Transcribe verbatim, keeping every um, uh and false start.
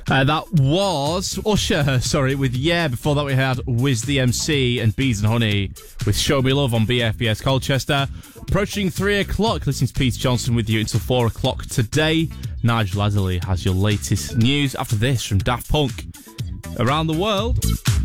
Uh, that was Usher, sorry, with Yeah. Before that we had Wiz the M C and Bees and Honey with Show Me Love on B F B S Colchester. Approaching three o'clock, listening to Peter Johnson with you until four o'clock today. Nigel Adderley has your latest news after this from Daft Punk. Around the World.